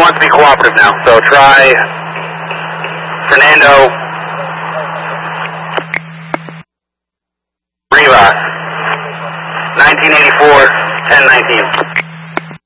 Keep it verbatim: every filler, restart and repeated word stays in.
wants to be cooperative now, so try Fernando Rivas, nineteen eighty-four, ten nineteen.